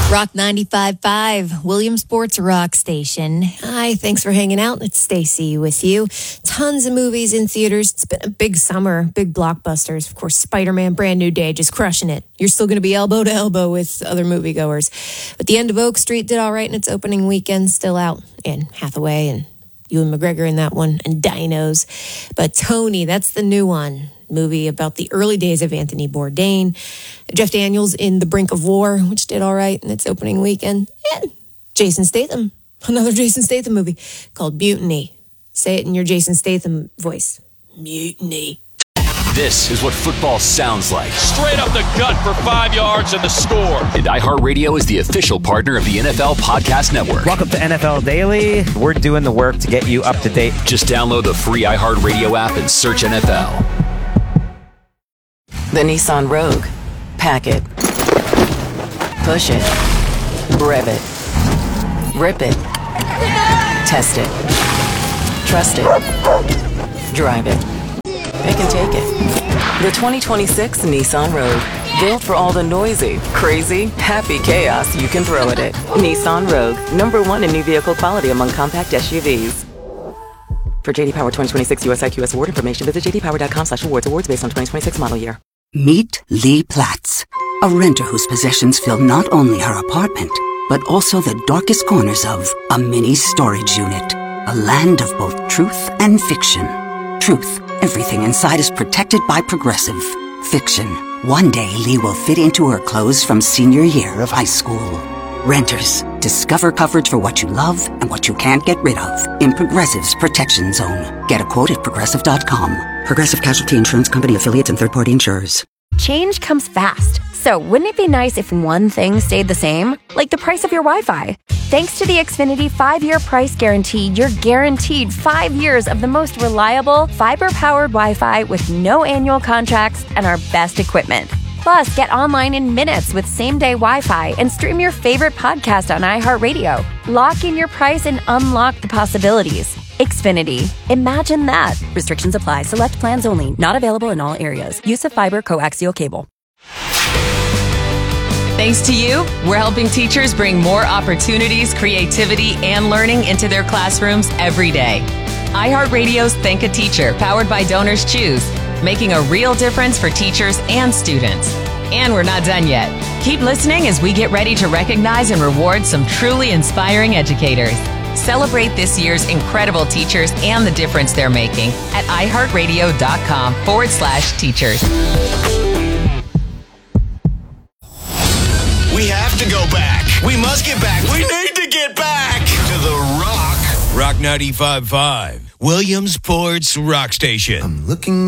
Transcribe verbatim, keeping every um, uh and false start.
Rock ninety-five point five, Williamsport's rock station. Hi, thanks for hanging out. It's Stacy with you. Tons of movies in theaters. It's been a big summer, big blockbusters. Of course, Spider-Man, Brand New Day, just crushing it. You're still going to be elbow to elbow with other moviegoers. But The End of Oak Street did all right in its opening weekend, still out. And Hathaway and Ewan McGregor in that one, and Dinos. But Tony, that's the new one. Movie about the early days of Anthony Bourdain. Jeff Daniels in The Brink of War, which did all right in its opening weekend. And Jason Statham, another Jason Statham movie called Mutiny. Say it in your Jason Statham voice. Mutiny. This is what football sounds like. Straight up the gut for five yards and the score. And iHeartRadio is the official partner of the N F L Podcast Network. Welcome to N F L Daily. We're doing the work to get you up to date. Just download the free iHeartRadio app and search N F L. The Nissan Rogue. Pack it. Push it. Rev it. Rip it. Test it. Trust it. Drive it. Pick and take it. The twenty twenty-six Nissan Rogue. Built for all the noisy, crazy, happy chaos you can throw at it. Nissan Rogue. Number one in new vehicle quality among compact S U Vs. For J D Power twenty twenty-six U S I Q S award information, visit j d power dot com slash awards. Awards based on twenty twenty-six model year. Meet Lee Platts, a renter whose possessions fill not only her apartment, but also the darkest corners of a mini storage unit. A land of both truth and fiction. Truth, everything inside is protected by Progressive. Fiction, one day Lee will fit into her clothes from senior year of high school. Renters, discover coverage for what you love and what you can't get rid of in Progressive's Protection Zone. Get a quote at progressive dot com. Progressive Casualty Insurance Company affiliates and third-party insurers. Change comes fast. So wouldn't it be nice if one thing stayed the same? Like the price of your Wi-Fi. Thanks to the Xfinity five-year price guarantee, you're guaranteed five years of the most reliable, fiber-powered Wi-Fi with no annual contracts and our best equipment. Plus, get online in minutes with same-day Wi-Fi and stream your favorite podcast on iHeartRadio. Lock in your price and unlock the possibilities. Xfinity. Imagine that. Restrictions apply. Select plans only. Not available in all areas. Use of fiber coaxial cable. Thanks to you, we're helping teachers bring more opportunities, creativity, and learning into their classrooms every day. iHeartRadio's Thank a Teacher, powered by Donors Choose, making a real difference for teachers and students. And we're not done yet. Keep listening as we get ready to recognize and reward some truly inspiring educators. Celebrate this year's incredible teachers and the difference they're making at iHeartRadio.com forward slash teachers. We have to go back. We must get back. We need to get back to the Rock. Rock ninety-five point five, Williamsport's rock station. I'm looking